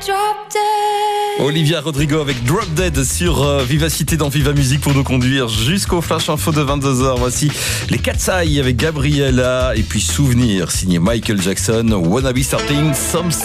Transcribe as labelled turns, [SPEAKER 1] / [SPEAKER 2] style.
[SPEAKER 1] Olivia Rodrigo avec Drop Dead sur Vivacité dans Viva Musique pour nous conduire jusqu'au Flash Info de 22h. Voici les Cat's Eye avec Gabriella et puis Souvenir signé Michael Jackson, Wanna Be Starting Something.